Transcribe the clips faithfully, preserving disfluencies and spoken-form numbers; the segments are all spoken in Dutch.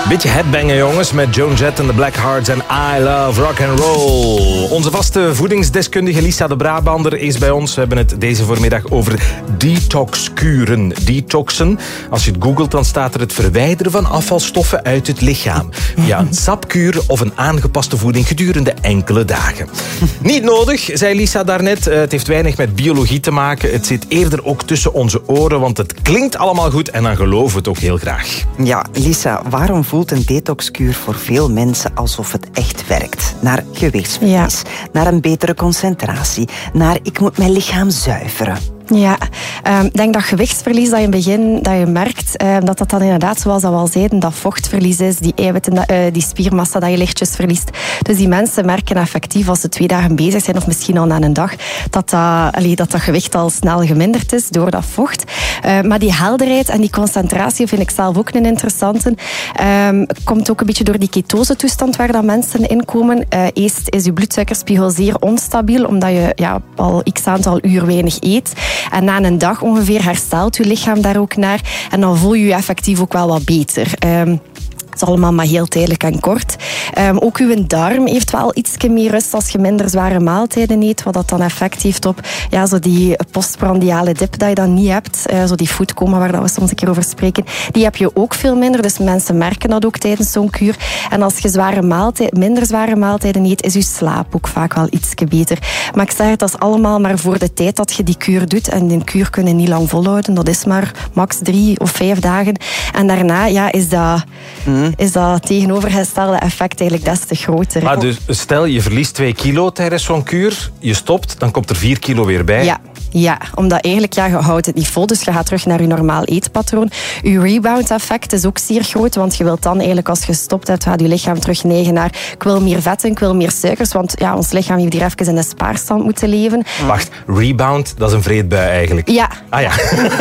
Beetje headbangen, jongens, met Joan Jett en de Black Hearts en I Love Rock and Roll. Onze vaste voedingsdeskundige Lisa de Brabander is bij ons. We hebben het deze voormiddag over detoxkuren. Detoxen, als je het googelt, dan staat er het verwijderen van afvalstoffen uit het lichaam. Via een sapkuur of een aangepaste voeding gedurende enkele dagen. Niet nodig, zei Lisa daarnet. Het heeft weinig met biologie te maken. Het zit eerder ook tussen onze oren, want het klinkt allemaal goed en dan geloven we het ook heel graag. Ja, Lisa, waarom voelt een detoxkuur voor veel mensen alsof het echt werkt? Naar gewichtsverlies, ja. naar een betere concentratie, naar ik moet mijn lichaam zuiveren. Ja, ik um, denk dat gewichtsverlies dat je in het begin dat je merkt, um, dat dat dan inderdaad, zoals dat we al zeiden, dat vochtverlies is, die eiwitten, uh, die spiermassa dat je lichtjes verliest. Dus die mensen merken effectief als ze twee dagen bezig zijn, of misschien al na een dag, dat dat, allee, dat, dat gewicht al snel geminderd is door dat vocht. Uh, maar die helderheid en die concentratie vind ik zelf ook een interessante. Um, komt ook een beetje door die ketosetoestand waar dat mensen in komen. Uh, eerst is je bloedsuikerspiegel zeer onstabiel, omdat je ja, al x aantal uur weinig eet. En na een dag ongeveer herstelt je lichaam daar ook naar. En dan voel je je effectief ook wel wat beter. Um, Het is allemaal maar heel tijdelijk en kort. Um, ook uw darm heeft wel iets meer rust als je minder zware maaltijden eet. Wat dat dan effect heeft op ja, zo die postprandiale dip dat je dan niet hebt. Uh, zo die foodcoma waar dat we soms een keer over spreken. Die heb je ook veel minder. Dus mensen merken dat ook tijdens zo'n kuur. En als je zware maaltijd, minder zware maaltijden eet, is je slaap ook vaak wel iets beter. Maar ik zeg het, dat is allemaal maar voor de tijd dat je die kuur doet. En die kuur kun je niet lang volhouden. Dat is maar max drie of vijf dagen. En daarna ja, is dat... Mm. is dat tegenovergestelde effect eigenlijk des te groter. Maar dus stel, je verliest twee kilo tijdens zo'n kuur, je stopt, dan komt er vier kilo weer bij. Ja. Ja, omdat eigenlijk, ja, je houdt het niet vol, dus je gaat terug naar je normaal eetpatroon. Je rebound-effect is ook zeer groot, want je wilt dan eigenlijk, als je gestopt hebt, gaat je lichaam terug neigen naar ik wil meer vetten, ik wil meer suikers, want ja, ons lichaam heeft hier even in de spaarstand moeten leven. Wacht, rebound, dat is een vreedbui eigenlijk. Ja. Ah ja,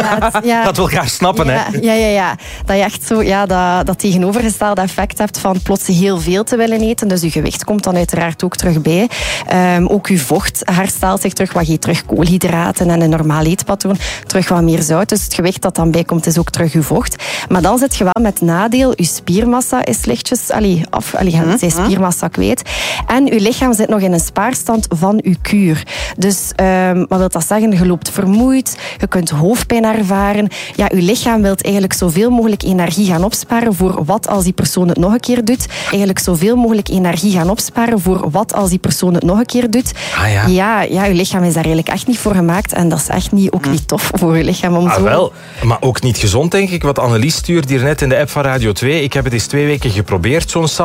ja. Dat wil graag snappen, ja, hè. Ja, ja, ja. Dat je echt zo, ja, dat, dat tegenovergestelde effect hebt van plots heel veel te willen eten, dus je gewicht komt dan uiteraard ook terug bij. Um, ook je vocht herstelt zich terug, wat je terug koolhydraten en een normaal eetpatroon, terug wat meer zout. Dus het gewicht dat dan bijkomt is ook terug je vocht. Maar dan zit je wel met nadeel. Je spiermassa is lichtjes allee, af. Allee, je bent spiermassa kwijt. En je lichaam zit nog in een spaarstand van je kuur. Dus um, wat wil dat zeggen? Je loopt vermoeid, je kunt hoofdpijn ervaren. Ja, je lichaam wil eigenlijk zoveel mogelijk energie gaan opsparen voor wat als die persoon het nog een keer doet. Eigenlijk zoveel mogelijk energie gaan opsparen voor wat als die persoon het nog een keer doet. Ah, ja. Ja, ja, je lichaam is daar eigenlijk echt niet voor gemaakt. En dat is echt niet, ook niet tof voor je lichaam. Om ah, zo... wel, maar ook niet gezond, denk ik. Wat Annelies stuurde hier net in de app van Radio twee. Ik heb het eens twee weken geprobeerd, zo'n